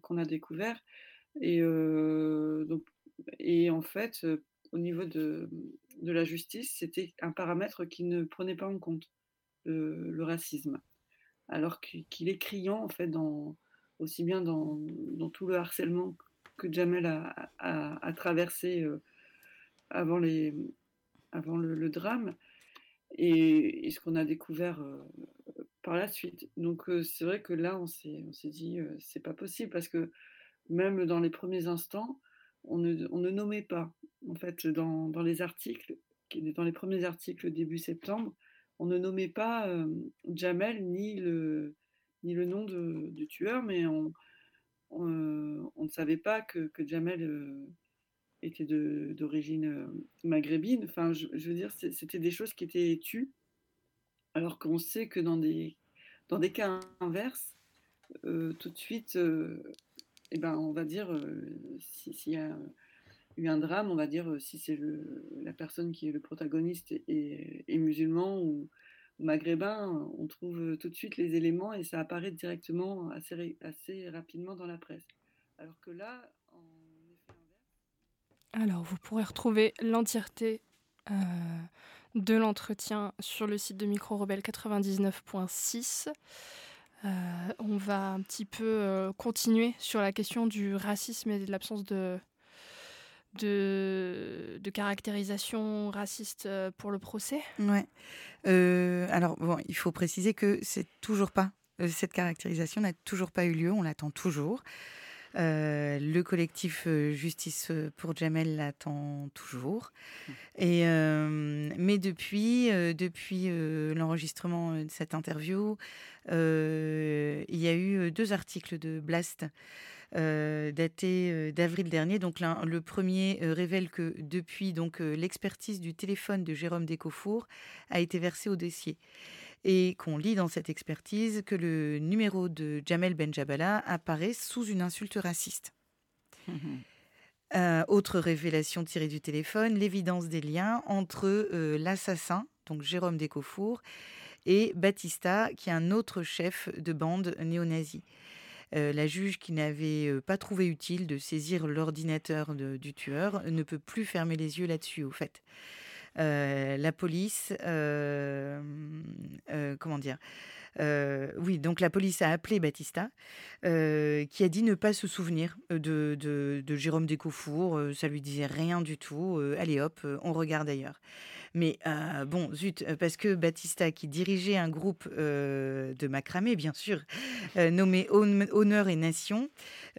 qu'on a découvert et donc et en fait, au niveau de la justice, c'était un paramètre qui ne prenait pas en compte le racisme. Alors qu'il est criant en fait aussi bien dans tout le harcèlement que Jamel a traversé, avant les avant le drame et ce qu'on a découvert, par la suite. Donc c'est vrai que là, on s'est dit, «C'est pas possible» parce que même dans les premiers instants, on ne nommait pas. En fait, dans les articles, dans les premiers articles début septembre, on ne nommait pas, Jamel ni le nom du tueur, mais on ne savait pas que Jamel, était d'origine, maghrébine. Enfin, je veux dire, c'était des choses qui étaient tues, alors qu'on sait que dans des cas inverses, tout de suite, et ben, on va dire, s'il y a eu un drame, on va dire, si c'est la personne qui est le protagoniste est musulman ou maghrébin, on trouve, tout de suite les éléments et ça apparaît directement assez rapidement dans la presse. Alors que là, en effet inverse. Alors, vous pourrez retrouver l'entièreté, heu, de l'entretien sur le site de Micro Rebelle 99.6. Heu, on va un petit peu, continuer sur la question du racisme et de l'absence de caractérisation raciste, pour le procès. Ouais. Alors bon, il faut préciser que c'est toujours pas cette caractérisation n'a toujours pas eu lieu, on l'attend toujours. Le collectif, Justice, pour Jamel l'attend toujours et mais depuis l'enregistrement, de cette interview, il y a eu, 2 articles de Blast, datés, d'avril dernier. Donc le premier révèle que depuis donc, l'expertise du téléphone de Jérôme Descofour a été versée au dossier et qu'on lit dans cette expertise que le numéro de Jamel Benjabala apparaît sous une insulte raciste. Autre révélation tirée du téléphone, l'évidence des liens entre, l'assassin, donc Jérôme Descofour, et Batista, qui est un autre chef de bande néo-nazie. La juge, qui n'avait, pas trouvé utile de saisir l'ordinateur du tueur, ne peut plus fermer les yeux là-dessus, au fait. La police, comment dire? Oui, donc la police a appelé Batista, qui a dit ne pas se souvenir, de Jérôme Descofour, ça lui disait rien du tout, allez hop, on regarde ailleurs. Mais bon, zut, parce que Batista, qui dirigeait un groupe, de macramé, bien sûr, nommé Honneur et Nation,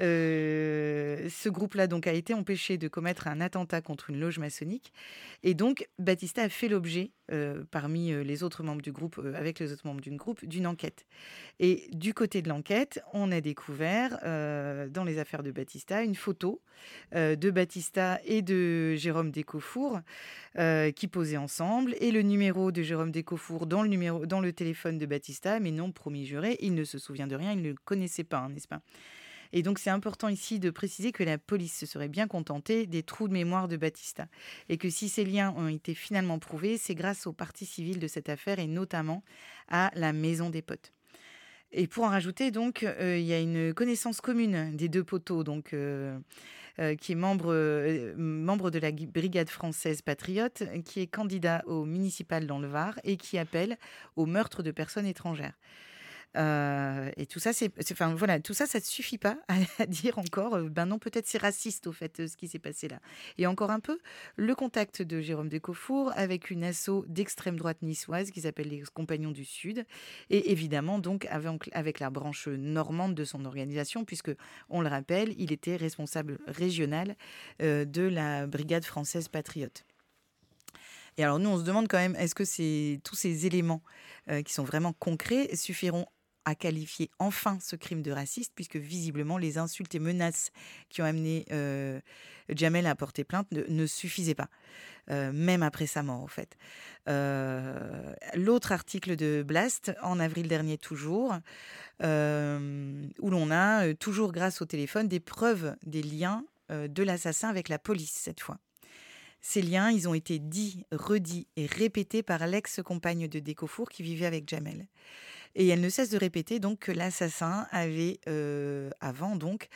ce groupe-là donc a été empêché de commettre un attentat contre une loge maçonnique et donc Batista a fait l'objet, parmi, les autres membres du groupe, avec les autres membres d'une groupe, d'une enquête. Et du côté de l'enquête, on a découvert, dans les affaires de Batista, une photo, de Batista et de Jérôme Descofour, qui posaient ensemble et le numéro de Jérôme Descofour dans le téléphone de Batista, mais non, promis juré, il ne se souvient de rien, il ne le connaissait pas, hein, n'est-ce pas? Et donc c'est important ici de préciser que la police se serait bien contentée des trous de mémoire de Batista et que si ces liens ont été finalement prouvés, c'est grâce aux parties civiles de cette affaire et notamment à la maison des potes. Et pour en rajouter donc, il y a une connaissance commune des 2 poteaux donc qui est membre de la brigade française patriote, qui est candidat au municipal dans le Var et qui appelle au meurtre de personnes étrangères. Et tout ça, enfin voilà, tout ça, ça ne suffit pas à dire encore, ben non, peut-être c'est raciste au fait, ce qui s'est passé là. Et encore un peu, le contact de Jérôme Descofour avec une asso d'extrême droite niçoise qui s'appelle les Compagnons du Sud, et évidemment donc avec la branche normande de son organisation, puisque on le rappelle, il était responsable régional de la brigade française patriote. Et alors nous, on se demande quand même, est-ce que tous ces éléments qui sont vraiment concrets suffiront à qualifier enfin ce crime de raciste, puisque visiblement les insultes et menaces qui ont amené Jamel à porter plainte ne suffisaient pas, même après sa mort, en fait. L'autre article de Blast, en avril dernier toujours, où l'on a, toujours grâce au téléphone, des preuves des liens de l'assassin avec la police, cette fois. Ces liens, ils ont été dits, redits et répétés par l'ex-compagne de Descofour qui vivait avec Jamel. Et elle ne cesse de répéter donc que l'assassin avait, avant donc,